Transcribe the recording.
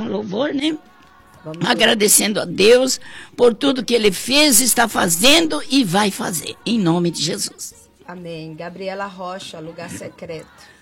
um louvor, né? Agradecendo a Deus por tudo que Ele fez, está fazendo e vai fazer. Em nome de Jesus. Amém. Gabriela Rocha, Lugar Secreto.